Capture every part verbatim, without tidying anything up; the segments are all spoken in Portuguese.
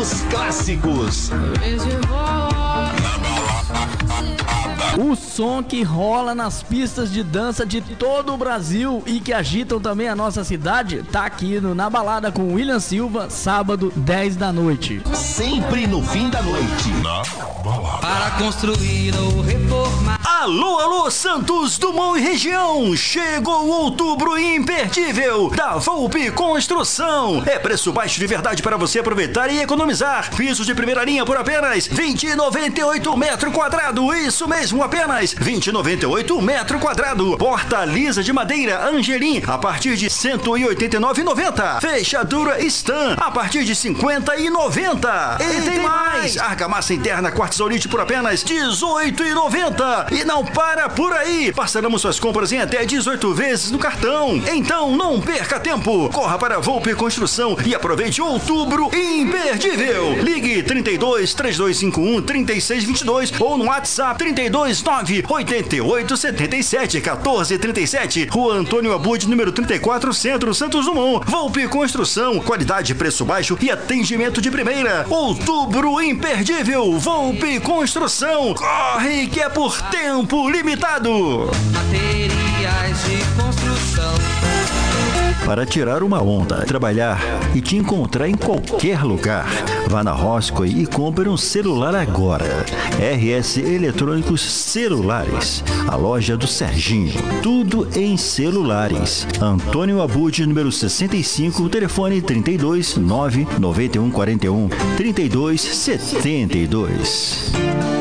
dos clássicos. O som que rola nas pistas de dança de todo o Brasil e que agitam também a nossa cidade, tá aqui no Na Balada com William Silva, sábado, dez da noite. Sempre no fim da noite. Na Balada. Para construir ou reformar. Alô, alô, Santos Dumont e região. Chegou o outubro imperdível da Volpe Construção. É preço baixo de verdade para você aproveitar e economizar. Pisos de primeira linha por apenas vinte e noventa e oito metro quadrado. Isso mesmo, apenas vinte e noventa e oito metro quadrado. Porta lisa de madeira Angelim a partir de cento e oitenta e nove e noventa. Fechadura Stan a partir de cinquenta e noventa. E, e tem mais. Argamassa interna quartzolite por apenas dezoito e noventa. E não para por aí. Parcelamos suas compras em até dezoito vezes no cartão. Então não perca tempo. Corra para a Volpe Construção e aproveite outubro imperdível. Ligue trinta e dois, três dois cinco um, trinta e seis vinte e dois ou no WhatsApp trinta e dois, nove oito oito, sete sete, um quatro três sete. Rua Antônio Abud, número trinta e quatro, Centro, Santos Dumont. Volpe Construção, qualidade, preço baixo e atendimento de primeira. Outubro imperdível. Volpe Construção. Corre que é por tempo limitado. Materiais de construção. Para tirar uma onda, trabalhar e te encontrar em qualquer lugar, vá na Roscoe e compre um celular agora. R S Eletrônicos Celulares, a loja do Serginho. Tudo em celulares. Antônio Abud, número sessenta e cinco, telefone trinta e dois, nove nove um quatro um, trinta e dois, setenta e dois.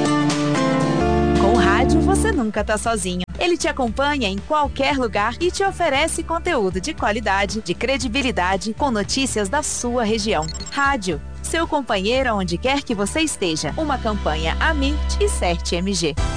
Com o rádio, você nunca tá sozinho. Ele te acompanha em qualquer lugar e te oferece conteúdo de qualidade, de credibilidade, com notícias da sua região. Rádio, seu companheiro onde quer que você esteja. Uma campanha Amit e Cert M G.